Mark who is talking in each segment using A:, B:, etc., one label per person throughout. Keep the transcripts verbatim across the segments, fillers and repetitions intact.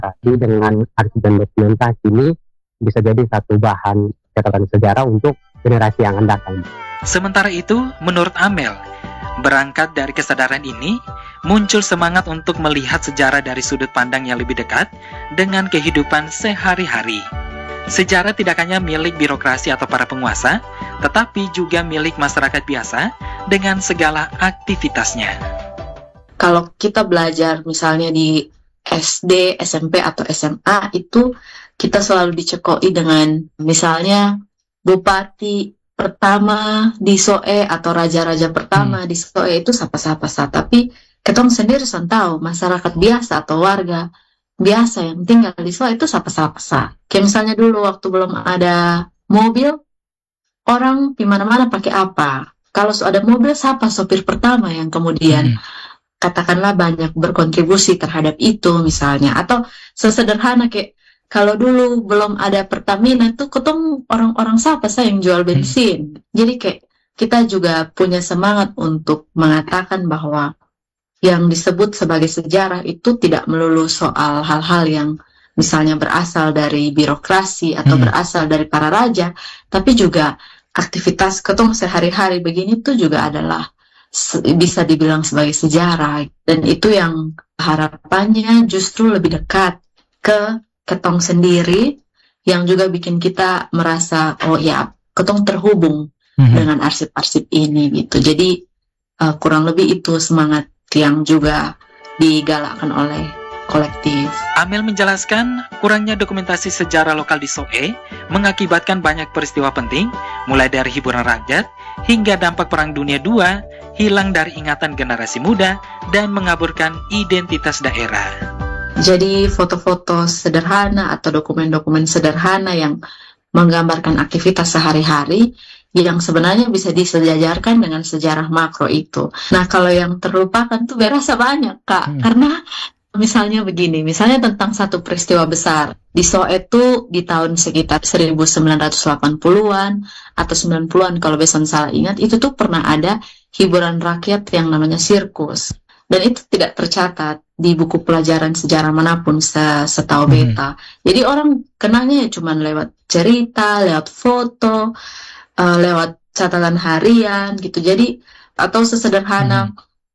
A: Jadi dengan arsip dan dokumentasi ini bisa jadi satu bahan catatan sejarah untuk generasi yang akan datang.
B: Sementara itu, menurut Amel, berangkat dari kesadaran ini, muncul semangat untuk melihat sejarah dari sudut pandang yang lebih dekat dengan kehidupan sehari-hari. Sejarah tidak hanya milik birokrasi atau para penguasa, tetapi juga milik masyarakat biasa dengan segala aktivitasnya.
C: Kalau kita belajar misalnya di S D, S M P, atau S M A, itu kita selalu dicekoi dengan misalnya bupati pertama di Soe atau raja-raja pertama hmm. di Soe itu siapa-siapa. Tapi ketong sendiri son tahu masyarakat biasa atau warga biasa yang tinggal di Soe itu siapa-siapa. Kayak misalnya dulu waktu belum ada mobil, orang di mana-mana pakai apa? Kalau ada mobil, siapa sopir pertama yang kemudian hmm. katakanlah banyak berkontribusi terhadap itu misalnya. Atau sesederhana kayak kalau dulu belum ada Pertamina tuh ketemu orang-orang siapa sih yang jual bensin. Hmm. Jadi kayak kita juga punya semangat untuk mengatakan bahwa yang disebut sebagai sejarah itu tidak melulu soal hal-hal yang misalnya berasal dari birokrasi atau hmm. berasal dari para raja, tapi juga aktivitas ketemu sehari-hari begini tuh juga adalah bisa dibilang sebagai sejarah. Dan itu yang harapannya justru lebih dekat ke ketong sendiri, yang juga bikin kita merasa oh ya ketong terhubung mm-hmm. dengan arsip-arsip ini gitu. Jadi uh, kurang lebih itu semangat yang juga digalakkan oleh kolektif.
B: Amel menjelaskan kurangnya dokumentasi sejarah lokal di Soe mengakibatkan banyak peristiwa penting, mulai dari hiburan rakyat hingga dampak Perang Dunia kedua, hilang dari ingatan generasi muda, dan mengaburkan identitas daerah.
C: Jadi foto-foto sederhana atau dokumen-dokumen sederhana yang menggambarkan aktivitas sehari-hari yang sebenarnya bisa disejajarkan dengan sejarah makro itu. Nah, kalau yang terlupakan tuh berasa banyak, Kak. Hmm. Karena misalnya begini, misalnya tentang satu peristiwa besar. Di Soe itu di tahun sekitar seribu sembilan ratus delapan puluhan atau sembilan puluhan kalau beson salah ingat, itu tuh pernah ada hiburan rakyat yang namanya sirkus. Dan itu tidak tercatat di buku pelajaran sejarah manapun setahu hmm. beta. Jadi orang kenalnya cuma lewat cerita, lewat foto, uh, lewat catatan harian gitu. Jadi atau sesederhana hmm.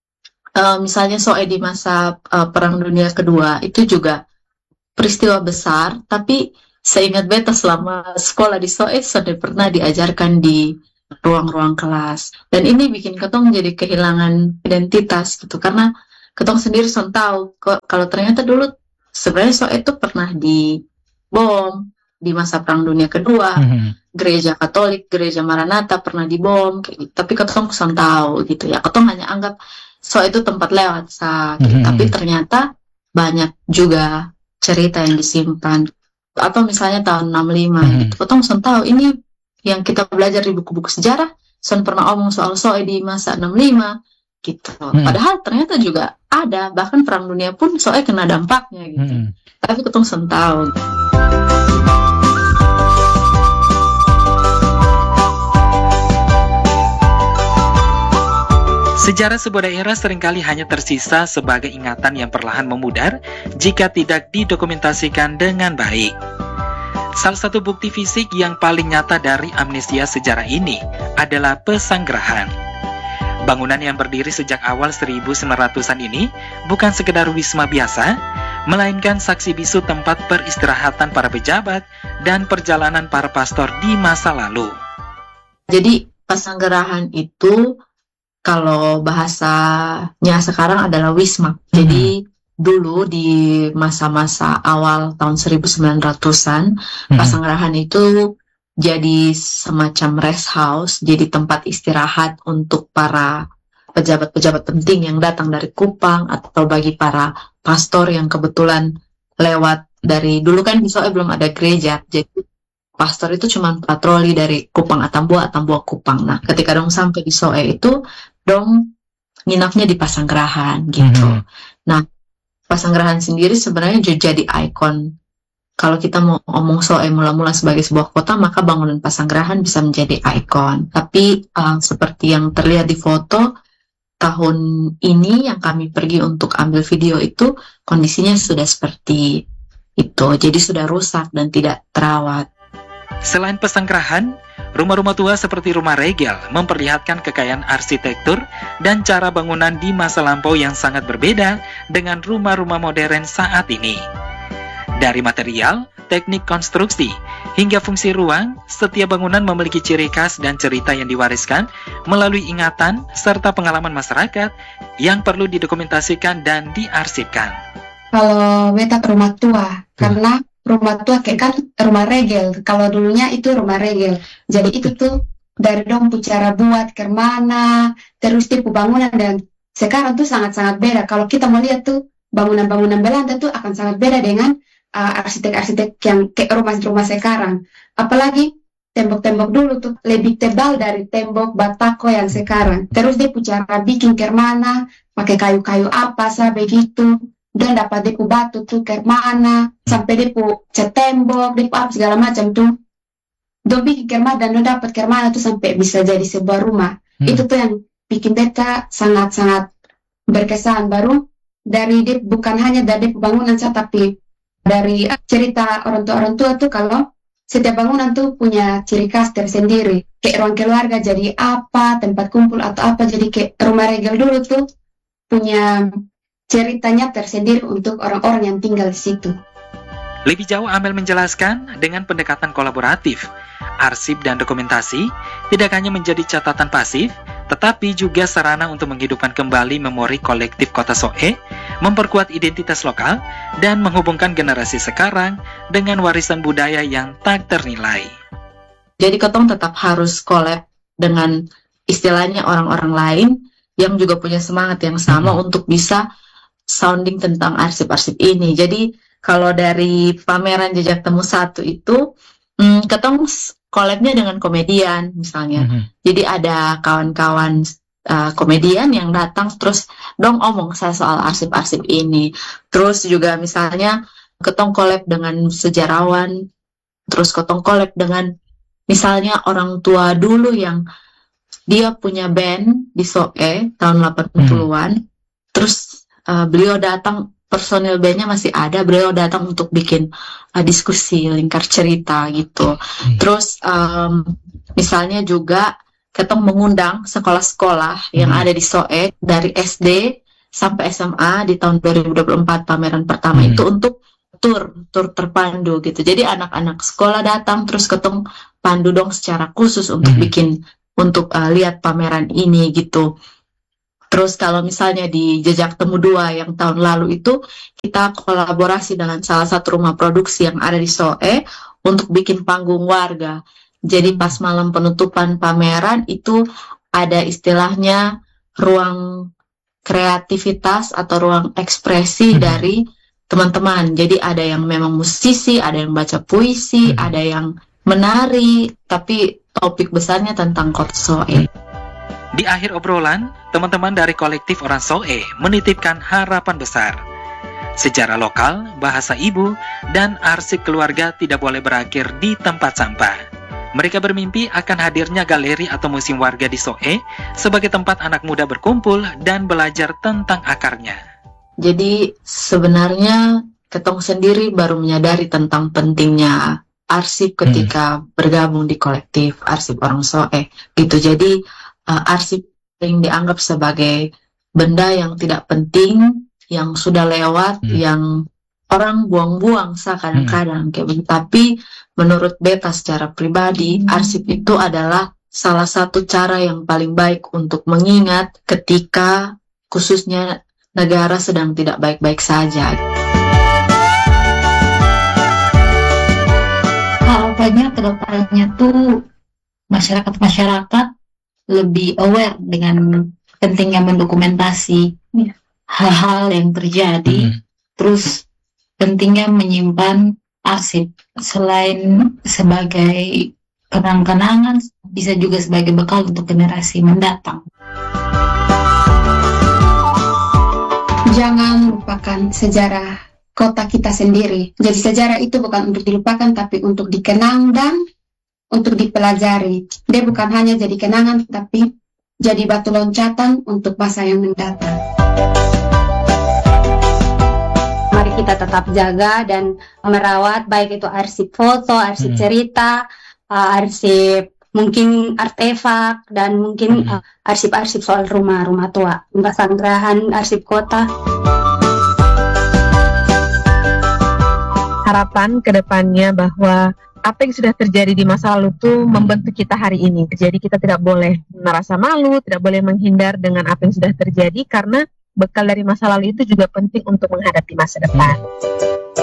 C: uh, misalnya Soe di masa uh, Perang Dunia kedua itu juga peristiwa besar, tapi seingat beta selama sekolah di Soe sudah pernah diajarkan di ruang-ruang kelas. Dan ini bikin ketong jadi kehilangan identitas gitu, karena ketong sendiri son tahu kalau ternyata dulu sebenarnya Soe itu pernah dibom di masa Perang Dunia kedua. Mm-hmm. Gereja Katolik, Gereja Maranatha pernah dibom, gitu. Tapi ketong son tahu gitu ya. Ketong hanya anggap Soe itu tempat lewat sah, gitu. Mm-hmm. Tapi ternyata banyak juga cerita yang disimpan. Atau misalnya tahun enam puluh lima, mm-hmm. gitu. Ketong son tahu ini yang kita belajar di buku-buku sejarah, son pernah omong soal Soe di masa enam puluh lima gitu. Hmm. Padahal ternyata juga ada, bahkan Perang Dunia pun Soe kena dampaknya gitu. Hmm. Tapi ketong son tahu.
B: Sejarah sebuah daerah seringkali hanya tersisa sebagai ingatan yang perlahan memudar jika tidak didokumentasikan dengan baik. Salah satu bukti fisik yang paling nyata dari amnesia sejarah ini adalah Pesanggerahan. Bangunan yang berdiri sejak awal seribu sembilan ratusan ini bukan sekedar wisma biasa, melainkan saksi bisu tempat peristirahatan para pejabat dan perjalanan para pastor di masa lalu.
C: Jadi Pesanggerahan itu kalau bahasanya sekarang adalah wisma. Hmm. Jadi dulu di masa-masa awal tahun seribu sembilan ratusan, hmm. Pesanggerahan itu jadi semacam rest house, jadi tempat istirahat untuk para pejabat-pejabat penting yang datang dari Kupang, atau bagi para pastor yang kebetulan lewat dari, dulu kan di Soe belum ada gereja, jadi pastor itu cuma patroli dari Kupang Atambua, Atambua Kupang. Nah, ketika dong sampai di Soe itu, dong nginapnya di Pesanggerahan gitu. Hmm. Nah, Pesanggerahan sendiri sebenarnya jadi ikon. Kalau kita mau ngomong Soe mula-mula sebagai sebuah kota, maka bangunan Pesanggerahan bisa menjadi ikon. Tapi uh, seperti yang terlihat di foto, tahun ini yang kami pergi untuk ambil video itu, kondisinya sudah seperti gitu. Jadi sudah rusak dan tidak terawat.
B: Selain pesanggrahan, rumah-rumah tua seperti rumah Regel memperlihatkan kekayaan arsitektur dan cara bangunan di masa lampau yang sangat berbeda dengan rumah-rumah modern saat ini. Dari material, teknik konstruksi, hingga fungsi ruang, setiap bangunan memiliki ciri khas dan cerita yang diwariskan melalui ingatan serta pengalaman masyarakat yang perlu didokumentasikan dan diarsipkan.
D: Kalau beta rumah tua, karena rumah tua kayak kan rumah Regel, kalau dulunya itu rumah Regel, jadi itu tuh dari dong cara buat ke mana, terus tipe bangunan, dan sekarang tuh sangat-sangat beda. Kalau kita mau lihat tuh bangunan-bangunan Belanda tuh akan sangat beda dengan uh, arsitek-arsitek yang kayak rumah-rumah sekarang. Apalagi tembok-tembok dulu tuh lebih tebal dari tembok batako yang sekarang. Terus dia cara bikin ke mana, pakai kayu-kayu apa sah begitu. Dan dapat depu batu tuh ke mana, sampai depu cat tembok, depu apa segala macam tuh. Do bikin ke mana dan do dapat ke mana tuh sampai bisa jadi sebuah rumah. Hmm. Itu tuh yang bikin beta sangat-sangat berkesan. Baru dari dep bukan hanya dari depu bangunan saja, tapi dari cerita orang tua orang tua tuh kalau setiap bangunan tuh punya ciri khas tersendiri. Kayak ruang keluarga jadi apa, tempat kumpul atau apa. Jadi kayak rumah Regel dulu tuh punya ceritanya tersendiri untuk orang-orang yang tinggal di situ.
B: Lebih jauh Amel menjelaskan dengan pendekatan kolaboratif, arsip dan dokumentasi tidak hanya menjadi catatan pasif, tetapi juga sarana untuk menghidupkan kembali memori kolektif Kota Soe, memperkuat identitas lokal, dan menghubungkan generasi sekarang dengan warisan budaya yang tak ternilai.
C: Jadi Ketong tetap harus collab dengan istilahnya orang-orang lain yang juga punya semangat yang sama hmm. untuk bisa sounding tentang arsip-arsip ini. Jadi kalau dari pameran Jejak Temu satu itu, hmm, Ketong collab-nya dengan komedian misalnya. Mm-hmm. Jadi ada kawan-kawan uh, komedian yang datang terus dong omong saya soal arsip-arsip ini. Terus juga misalnya Ketong collab dengan sejarawan, terus Ketong collab dengan misalnya orang tua dulu yang dia punya band di Soe tahun delapan puluhan. Mm-hmm. Terus Uh, beliau datang, personil bandnya masih ada, beliau datang untuk bikin uh, diskusi, lingkar cerita gitu. Hmm. Terus um, misalnya juga Ketong mengundang sekolah-sekolah yang hmm. ada di Soe dari S D sampai S M A di tahun dua ribu dua puluh empat pameran pertama hmm. itu untuk tur, tur terpandu gitu. Jadi anak-anak sekolah datang terus Ketong pandu dong secara khusus untuk hmm. bikin, untuk uh, lihat pameran ini gitu. Terus kalau misalnya di Jejak Temu dua yang tahun lalu itu kita kolaborasi dengan salah satu rumah produksi yang ada di Soe untuk bikin panggung warga. Jadi pas malam penutupan pameran itu ada istilahnya ruang kreativitas atau ruang ekspresi hmm. dari teman-teman. Jadi ada yang memang musisi, ada yang baca puisi, hmm. ada yang menari, tapi topik besarnya tentang Kota Soe.
B: Di akhir obrolan, teman-teman dari kolektif orang Soe menitipkan harapan besar. Sejarah lokal, bahasa ibu, dan arsip keluarga tidak boleh berakhir di tempat sampah. Mereka bermimpi akan hadirnya galeri atau museum warga di Soe sebagai tempat anak muda berkumpul dan belajar tentang akarnya.
C: Jadi sebenarnya Ketong sendiri baru menyadari tentang pentingnya arsip ketika hmm. bergabung di kolektif arsip orang Soe. Gitu. Jadi Uh, arsip yang dianggap sebagai benda yang tidak penting, yang sudah lewat, hmm. yang orang buang-buang sah kadang-kadang. Hmm. Tapi menurut beta secara pribadi, hmm. arsip itu adalah salah satu cara yang paling baik untuk mengingat ketika khususnya negara sedang tidak baik-baik saja.
D: Harapannya kedepannya tuh masyarakat-masyarakat lebih aware dengan pentingnya mendokumentasi ya. hal-hal yang terjadi, mm-hmm. terus pentingnya menyimpan arsip selain sebagai kenang-kenangan, bisa juga sebagai bekal untuk generasi mendatang. Jangan lupakan sejarah kota kita sendiri. Jadi sejarah itu bukan untuk dilupakan, tapi untuk dikenang dan untuk dipelajari. Dia bukan hanya jadi kenangan, tapi jadi batu loncatan untuk masa yang mendatang. Mari
E: kita tetap jaga dan merawat baik itu arsip foto, arsip
B: Hmm.
E: cerita, uh, arsip mungkin artefak, dan mungkin
B: Hmm.
E: uh, arsip-arsip soal rumah-rumah tua, pasanggrahan, arsip kota.
F: Harapan ke depannya bahwa apa yang sudah terjadi di masa lalu itu membentuk kita hari ini. Jadi kita tidak boleh merasa malu, tidak boleh menghindar dengan apa yang sudah terjadi, karena bekal dari masa lalu itu juga penting untuk menghadapi masa depan.